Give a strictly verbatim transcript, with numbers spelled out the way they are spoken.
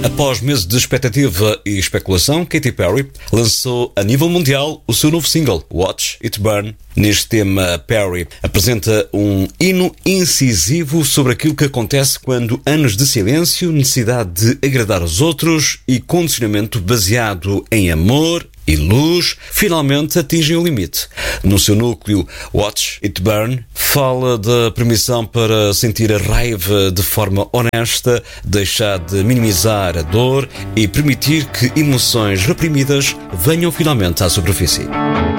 Após meses de expectativa e especulação, Katy Perry lançou a nível mundial o seu novo single, Watch It Burn. Neste tema, Perry apresenta um hino incisivo sobre aquilo que acontece quando anos de silêncio, necessidade de agradar aos outros e condicionamento baseado em amor e luz finalmente atingem o limite. No seu núcleo, Watch It Burn fala da permissão para sentir a raiva de forma honesta, deixar de minimizar a dor e permitir que emoções reprimidas venham finalmente à superfície.